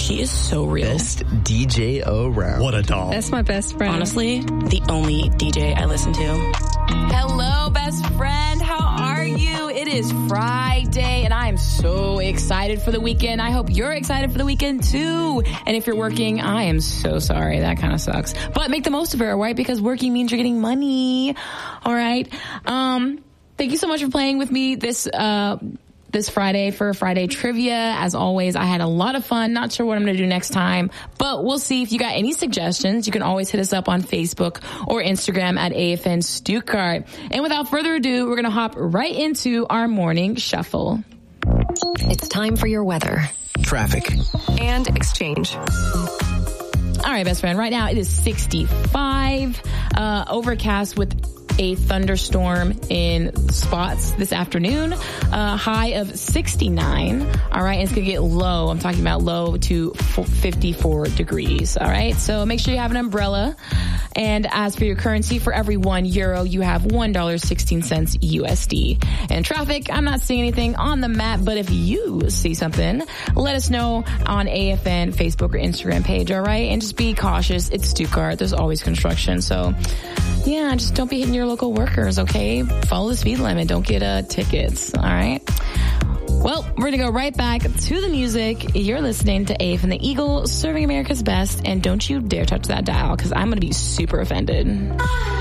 She is so real. Best DJ around. What a doll. That's my best friend. Honestly, the only DJ I listen to. Hello, best friend. How are you? It is Friday, and I am so excited for the weekend. I hope you're excited for the weekend, too. And if you're working, I am so sorry. That kind of sucks. But make the most of it, right? Because working means you're getting money. All right. Thank you so much for playing with me this Friday for Friday Trivia. As always, I had a lot of fun. Not sure what I'm going to do next time, but we'll see. If you got any suggestions, you can always hit us up on Facebook or Instagram at AFN Stuttgart. And without further ado, we're going to hop right into our morning shuffle. It's time for your weather, Traffic, and exchange. All right, best friend. Right now it is 65, overcast with a thunderstorm in spots this afternoon, high of 69. All right. And it's going to get low. I'm talking about low to 54 degrees. All right. So make sure you have an umbrella. And as for your currency, for every €1, you have $1.16 USD. And traffic, I'm not seeing anything on the map, but if you see something, let us know on AFN Facebook or Instagram page. All right. And just be cautious. It's Stuttgart. There's always construction. So yeah, just don't be hitting your local workers, okay? Follow the speed limit. Don't get tickets, all right? Well, we're going to go right back to the music. You're listening to AFN the Eagle, serving America's best. And don't you dare touch that dial, because I'm going to be super offended.